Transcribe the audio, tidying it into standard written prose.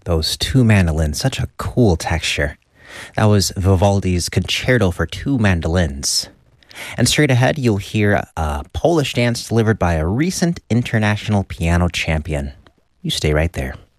Those two mandolins, such a cool texture. That was Vivaldi's Concerto for Two Mandolins. And straight ahead, you'll hear a Polish dance delivered by a recent international piano champion. You stay right there.